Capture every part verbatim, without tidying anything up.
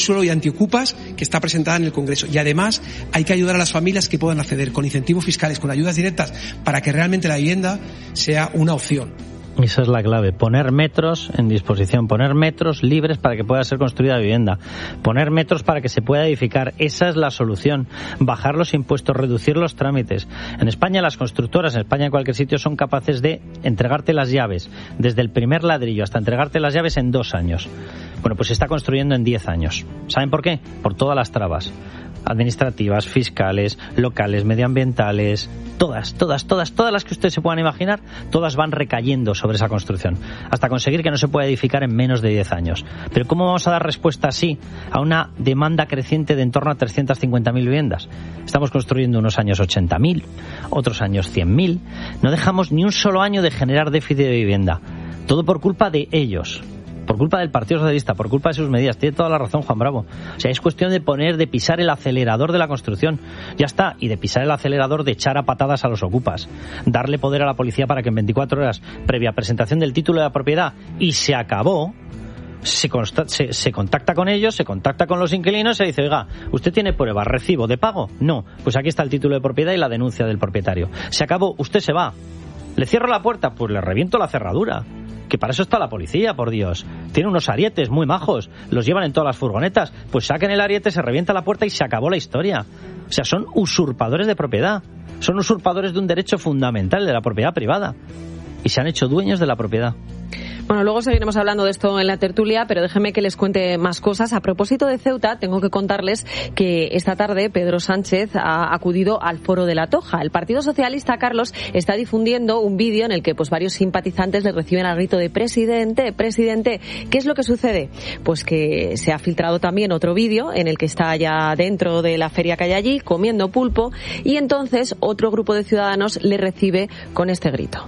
suelo y antiocupas que está presentada en el Congreso. Y además hay que ayudar a las familias que puedan acceder con incentivos fiscales, con ayudas directas, para que realmente la vivienda sea una opción. Esa es la clave, poner metros en disposición, poner metros libres para que pueda ser construida vivienda, poner metros para que se pueda edificar. Esa es la solución, bajar los impuestos, reducir los trámites. En España las constructoras, en España en cualquier sitio, son capaces de entregarte las llaves desde el primer ladrillo hasta entregarte las llaves en dos años. Bueno, pues se está construyendo en diez años. ¿Saben por qué? Por todas las trabas administrativas, fiscales, locales, medioambientales, todas, todas, todas, todas las que ustedes se puedan imaginar, todas van recayendo sobre esa construcción, hasta conseguir que no se pueda edificar en menos de diez años. Pero ¿cómo vamos a dar respuesta así a una demanda creciente de en torno a trescientas cincuenta mil viviendas? Estamos construyendo unos años ochenta mil, otros años cien mil, no dejamos ni un solo año de generar déficit de vivienda. Todo por culpa de ellos. Por culpa del Partido Socialista, por culpa de sus medidas. Tiene toda la razón Juan Bravo. O sea, es cuestión de poner, de pisar el acelerador de la construcción. Ya está. Y de pisar el acelerador de echar a patadas a los ocupas. Darle poder a la policía para que en veinticuatro horas, previa presentación del título de la propiedad, y se acabó, se, consta- se, se contacta con ellos, se contacta con los inquilinos y se dice, oiga, ¿usted tiene pruebas? ¿Recibo de pago? No. Pues aquí está el título de propiedad y la denuncia del propietario. Se acabó. Usted se va. ¿Le cierro la puerta? Pues le reviento la cerradura. Que para eso está la policía, por Dios. Tiene unos arietes muy majos, los llevan en todas las furgonetas. Pues saquen el ariete, se revienta la puerta y se acabó la historia. O sea, son usurpadores de propiedad. Son usurpadores de un derecho fundamental, de la propiedad privada. Y se han hecho dueños de la propiedad. Bueno, luego seguiremos hablando de esto en la tertulia, pero déjenme que les cuente más cosas. A propósito de Ceuta, tengo que contarles que esta tarde Pedro Sánchez ha acudido al Foro de la Toja. El Partido Socialista, Carlos, está difundiendo un vídeo en el que pues varios simpatizantes le reciben al grito de presidente, presidente. ¿Qué es lo que sucede? Pues que se ha filtrado también otro vídeo en el que está ya dentro de la feria que hay allí, comiendo pulpo, y entonces otro grupo de ciudadanos le recibe con este grito.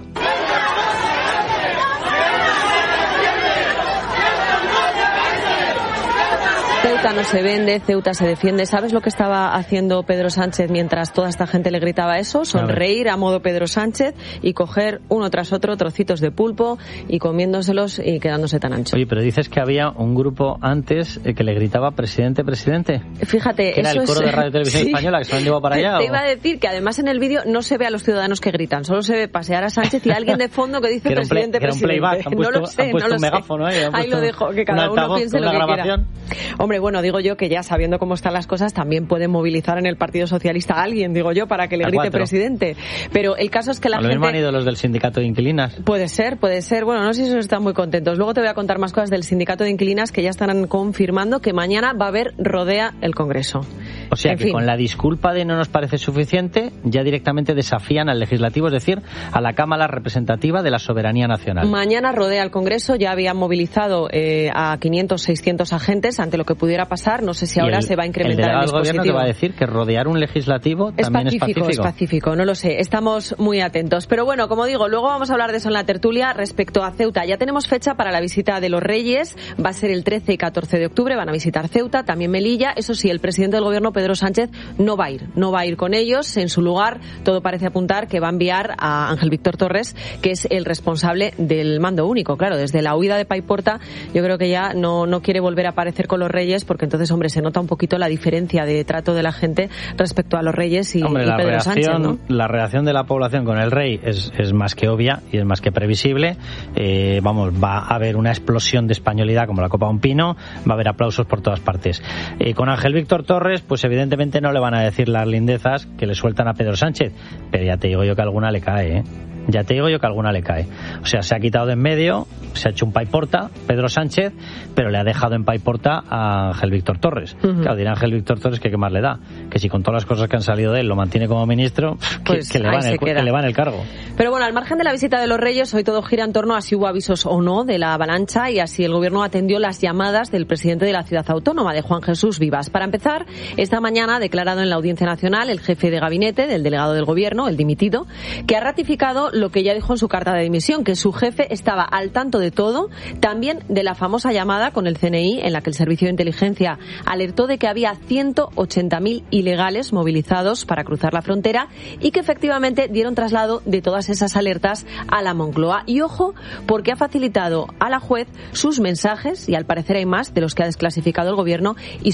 Ceuta no se vende, Ceuta se defiende. ¿Sabes lo que estaba haciendo Pedro Sánchez mientras toda esta gente le gritaba eso? Sonreír a modo Pedro Sánchez y coger uno tras otro trocitos de pulpo y comiéndoselos y quedándose tan ancho. Oye, pero dices que había un grupo antes que le gritaba presidente, presidente. Fíjate, ¿Que era eso el coro es... de Radio Televisión sí. Española que se lo han llevado para allá? Te ¿o? iba a decir que además en el vídeo no se ve a los ciudadanos que gritan, solo se ve pasear a Sánchez y a alguien de fondo que dice que presidente, play, presidente. Playback, han puesto, no lo sé, han puesto no lo un megáfono sé. ahí, Ahí lo dejo, que cada uno altavoz, piense lo que grabación. quiera. Hombre, bueno, digo yo que ya sabiendo cómo están las cosas, también pueden movilizar en el Partido Socialista a alguien, digo yo, para que le a grite cuatro. Presidente. Pero el caso es que la a lo gente... mismo han ido los del sindicato de inquilinas. Puede ser, puede ser. Bueno, no sé si esos están muy contentos. Luego te voy a contar más cosas del sindicato de inquilinas que ya están confirmando que mañana va a haber rodea el Congreso. O sea en que fin. con la disculpa de no nos parece suficiente, ya directamente desafían al legislativo, es decir, a la Cámara representativa de la soberanía nacional. Mañana rodea el Congreso, ya habían movilizado eh, a quinientos, seiscientos agentes ante lo que pudiera pasar. No sé si ahora el, se va a incrementar el delegado el del gobierno que va a decir que rodear un legislativo es también pacífico, es pacífico. Es pacífico, no lo sé. Estamos muy atentos. Pero bueno, como digo, luego vamos a hablar de eso en la tertulia respecto a Ceuta. Ya tenemos fecha para la visita de los Reyes. Va a ser el trece y catorce de octubre. Van a visitar Ceuta, también Melilla. Eso sí, el presidente del gobierno, Pedro Sánchez, no va a ir. No va a ir con ellos. En su lugar, todo parece apuntar que va a enviar a Ángel Víctor Torres, que es el responsable del mando único. Claro, desde la huida de Paiporta, yo creo que ya no, no quiere volver a aparecer con los Reyes, porque entonces, hombre, se nota un poquito la diferencia de trato de la gente respecto a los Reyes y, Hombre, y la Pedro reacción, Sánchez, ¿no? La reacción de la población con el rey es, es más que obvia y es más que previsible. Eh, vamos, va a haber una explosión de españolidad como la copa de un pino, va a haber aplausos por todas partes. Eh, con Ángel Víctor Torres, pues evidentemente no le van a decir las lindezas que le sueltan a Pedro Sánchez, pero ya te digo yo que alguna le cae, ¿eh? Ya te digo yo que alguna le cae. O sea, se ha quitado de en medio, se ha hecho un paiporta, Pedro Sánchez, pero le ha dejado en paiporta a Ángel Víctor Torres. Uh-huh. Claro, dirá Ángel Víctor Torres que qué más le da. Que si con todas las cosas que han salido de él lo mantiene como ministro, pues que, que, le va en el, que le va en el cargo. Pero bueno, al margen de la visita de los Reyes, hoy todo gira en torno a si hubo avisos o no de la avalancha y así el gobierno atendió las llamadas del presidente de la ciudad autónoma, de Juan Jesús Vivas. Para empezar, esta mañana ha declarado en la Audiencia Nacional el jefe de gabinete del delegado del gobierno, el dimitido, que ha ratificado lo que ya dijo en su carta de dimisión, que su jefe estaba al tanto de todo, también de la famosa llamada con el C N I en la que el Servicio de Inteligencia alertó de que había ciento ochenta mil ilegales movilizados para cruzar la frontera y que efectivamente dieron traslado de todas esas alertas a la Moncloa. Y ojo, porque ha facilitado a la juez sus mensajes, y al parecer hay más de los que ha desclasificado el gobierno, y